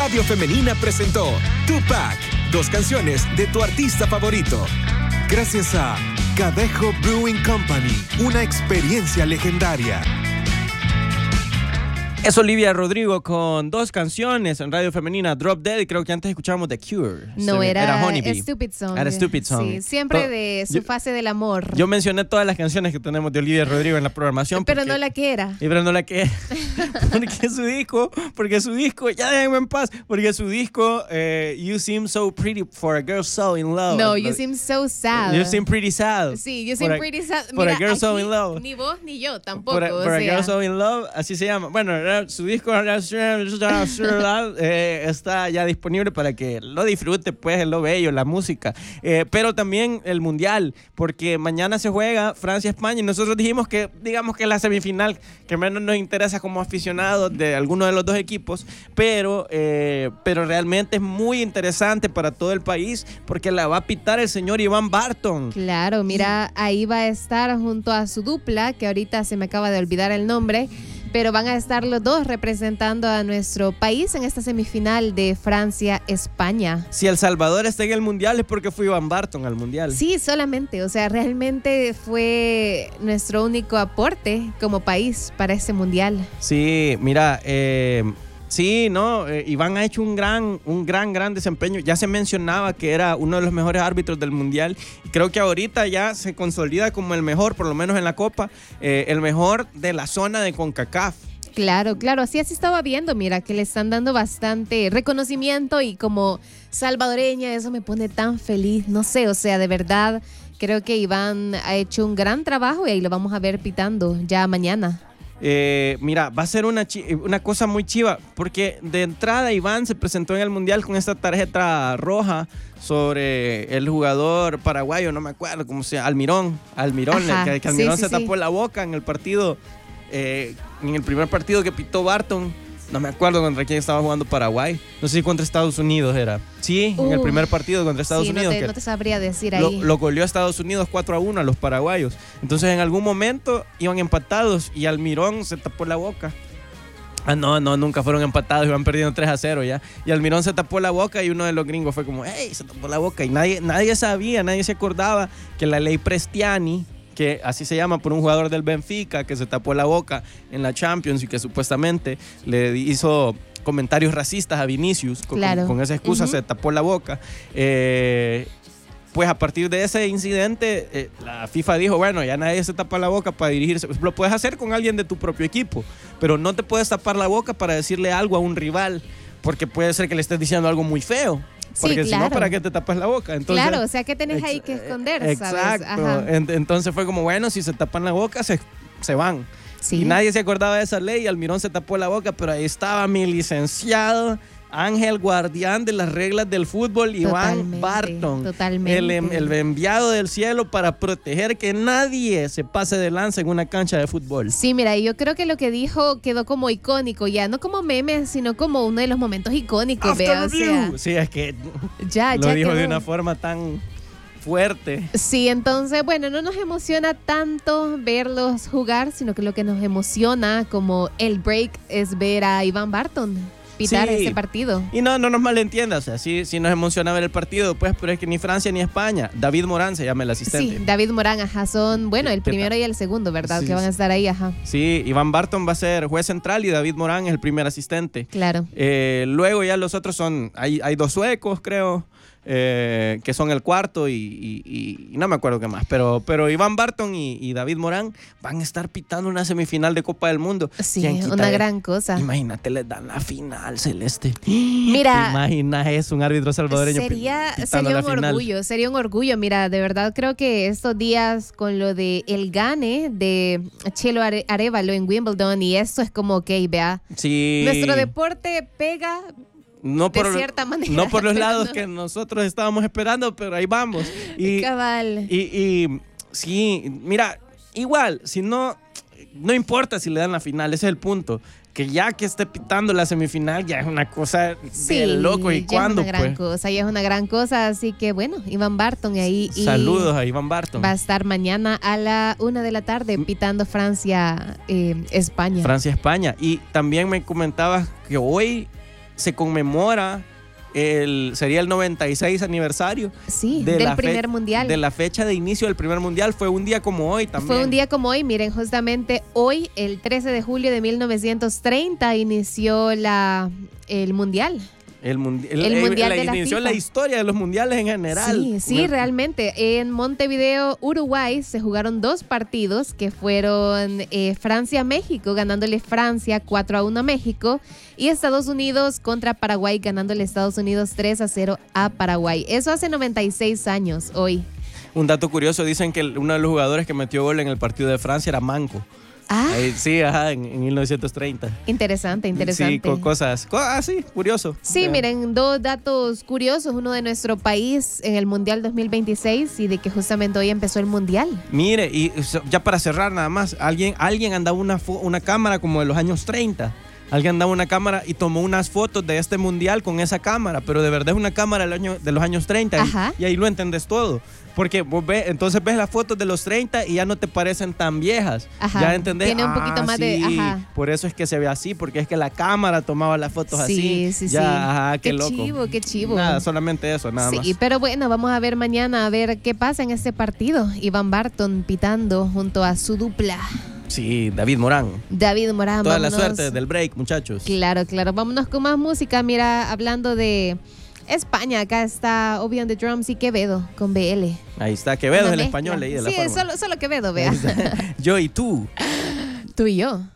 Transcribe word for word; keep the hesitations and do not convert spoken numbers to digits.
Radio Femenina presentó Tupac, dos canciones de tu artista favorito. Gracias a Cadejo Brewing Company, una experiencia legendaria. Es Olivia Rodrigo con dos canciones en Radio Femenina, Drop Dead, y creo que antes escuchábamos The Cure. No, Se, era, era Honeybee. Stupid Song. Era Stupid Song. Sí, siempre To- de su yo, fase del amor. Yo mencioné todas las canciones que tenemos de Olivia Rodrigo en la programación. Pero porque, no la que era. Y pero no la que era. Porque su disco, porque su disco, ya déjenme en paz, porque su disco, eh, You Seem So Pretty for a Girl So In Love. No, You Seem So Sad. You Seem Pretty Sad. Sí, You Seem a, Pretty Sad. For Mira, a Girl So aquí In Love. Ni vos ni yo tampoco. For a, o for a sea. Girl So In Love, así se llama. Bueno, su disco eh, está ya disponible para que lo disfrute, pues es lo bello, la música. Eh, pero también el Mundial, porque mañana se juega Francia-España y nosotros dijimos que, digamos que es la semifinal que menos nos interesa como aficionados de alguno de los dos equipos, pero, eh, pero realmente es muy interesante para todo el país porque la va a pitar el señor Iván Barton. Claro, mira, ahí va a estar junto a su dupla, que ahorita se me acaba de olvidar el nombre, pero van a estar los dos representando a nuestro país en esta semifinal de Francia-España. Si El Salvador está en el Mundial es porque fue Iván Barton al Mundial. Sí, solamente, o sea, realmente fue nuestro único aporte como país para ese Mundial. Sí, mira, eh, sí, no, eh, Iván ha hecho un gran, un gran, gran desempeño. Ya se mencionaba que era uno de los mejores árbitros del Mundial. Y creo que ahorita ya se consolida como el mejor, por lo menos en la Copa, eh, el mejor de la zona de CONCACAF. Claro, claro, así así estaba viendo, mira, que le están dando bastante reconocimiento y como salvadoreña eso me pone tan feliz, no sé, o sea, de verdad creo que Iván ha hecho un gran trabajo y ahí lo vamos a ver pitando ya mañana. Eh, mira, va a ser una, chi- una cosa muy chiva, porque de entrada Iván se presentó en el Mundial con esta tarjeta roja sobre el jugador paraguayo, no me acuerdo cómo se llama, Almirón, Almirón, Ajá, que, que Almirón sí, se sí, tapó sí. la boca en el partido, eh, en el primer partido que pitó Barton. No me acuerdo contra quién estaba jugando Paraguay. No sé si contra Estados Unidos era. Sí, Uh, en el primer partido contra Estados sí, Unidos. no te, que no te sabría decir lo, ahí. lo goleó a Estados Unidos cuatro a uno a los paraguayos. Entonces en algún momento iban empatados y Almirón se tapó la boca. Ah, no, no, nunca fueron empatados, iban perdiendo tres a cero ya. Y Almirón se tapó la boca y uno de los gringos fue como, hey, se tapó la boca. Y nadie, nadie sabía, nadie se acordaba que la ley Prestiani, que así se llama por un jugador del Benfica que se tapó la boca en la Champions y que supuestamente le hizo comentarios racistas a Vinicius, con, Claro. con, con esa excusa Uh-huh. se tapó la boca. Eh, pues a partir de ese incidente, eh, la FIFA dijo, bueno, ya nadie se tapa la boca para dirigirse. Lo puedes hacer con alguien de tu propio equipo, pero no te puedes tapar la boca para decirle algo a un rival, porque puede ser que le estés diciendo algo muy feo. Porque Sí, si no, claro. ¿para qué te tapas la boca? Entonces, Claro, o sea, ¿qué tenés ahí que ex- esconder, Exacto. sabes? Ajá. En- entonces fue como, bueno, si se tapan la boca, se, se van. Sí. Y nadie se acordaba de esa ley y Almirón se tapó la boca, pero ahí estaba mi licenciado, ángel guardián de las reglas del fútbol, Iván Totalmente, Barton. totalmente. El, em- el enviado del cielo para proteger que nadie se pase de lanza en una cancha de fútbol. Sí, mira, yo creo que lo que dijo quedó como icónico ya, no como meme, sino como uno de los momentos icónicos, After vea, o sea, review. Sí, es que ya, lo ya dijo quedó. de una forma tan fuerte. Sí, entonces, bueno, no nos emociona tanto verlos jugar, sino que lo que nos emociona como el break es ver a Iván Barton pitar Sí. ese partido. Y no, no nos malentiendas, o sea, sí, sí nos emociona ver el partido, pues, pero es que ni Francia ni España. David Morán se llama el asistente. Sí, David Morán, ajá, son, bueno, el ¿Qué primero tal? y el segundo, ¿verdad? Sí, que van a sí. estar ahí, ajá. Sí, Iván Barton va a ser juez central y David Morán es el primer asistente. Claro. Eh, luego ya los otros son, hay, hay dos suecos, creo, eh, que son el cuarto y, y- y- y no me acuerdo qué más, pero, pero Iván Barton y, y David Morán van a estar pitando una semifinal de Copa del Mundo. Sí, ¿Quién quita una de- gran cosa. Imagínate, les dan la final, Celeste. Mira, ¿Te imaginas eso, un árbitro salvadoreño pi- Sería, pitando sería la un final? orgullo, sería un orgullo. Mira, de verdad creo que estos días con lo de el gane de Chelo Are- Arévalo en Wimbledon y esto es como, ok, vea, Sí. nuestro deporte pega no de por, cierta manera. no por los pero lados no. que nosotros estábamos esperando, pero ahí vamos. Y, Cabal. y, y sí, mira, igual, si no, no importa si le dan la final, ese es el punto. Que ya que esté pitando la semifinal ya es una cosa Sí, de loco. ¿Y ya cuándo, es una gran pues? cosa, ya es una gran cosa. Así que bueno, Iván Barton ahí. y Saludos a Iván Barton. Va a estar mañana a la una de la tarde pitando Francia, eh, España. Francia-España. Y también me comentabas que hoy se conmemora el, sería el noventa y seis aniversario. Sí, de del la primer fe- mundial. De la fecha de inicio del primer mundial. Fue un día como hoy también. Fue un día como hoy, miren, justamente hoy, el trece de julio de mil novecientos treinta, inició la, el mundial. El, mundi El el- mundial la, de la inició FIFA. la historia de los mundiales en general. Sí, sí, Una- realmente. En Montevideo, Uruguay, se jugaron dos partidos que fueron eh, Francia-México, ganándole Francia cuatro a uno a México, y Estados Unidos contra Paraguay, ganándole Estados Unidos tres a cero a Paraguay. Eso hace noventa y seis años hoy. Un dato curioso, dicen que el- uno de los jugadores que metió gol en el partido de Francia era Manco. Ah, Ahí, sí, ajá, en, en mil novecientos treinta. interesante, interesante. Sí, con cosas, co- ah, sí, curioso. Sí, Ya. miren, dos datos curiosos, uno de nuestro país en el Mundial dos mil veintiséis y de que justamente hoy empezó el Mundial. Mire, y so- ya para cerrar nada más, alguien, alguien andaba una, fo- una cámara como de los años treinta. Alguien andaba una cámara y tomó unas fotos de este mundial con esa cámara, pero de verdad es una cámara del año- de los años treinta. Ajá. Y, y ahí lo entendés todo. Porque vos ves, entonces ves las fotos de los treinta y ya no te parecen tan viejas. Ajá. Ya entendés. Tiene un poquito ah, más de- sí, ajá. por eso es que se ve así, porque es que la cámara tomaba las fotos Sí, así. sí, ya, sí. Ajá, qué, Qué loco. chivo, qué chivo. Nada, solamente eso, nada Sí, más. pero bueno, vamos a ver mañana a ver qué pasa en este partido. Iván Barton pitando junto a su dupla, Sí, David Morán. David Morán. Toda la Vámonos. suerte del break, muchachos. Claro, claro. Vámonos con más música. Mira, hablando de España, acá está Obi on the Drums y Quevedo con B L. Ahí está, Quevedo Una es el mezcla. español leí de la Sí, forma. solo, solo Quevedo, vea. Ahí está. Yo y tú. Tú y yo.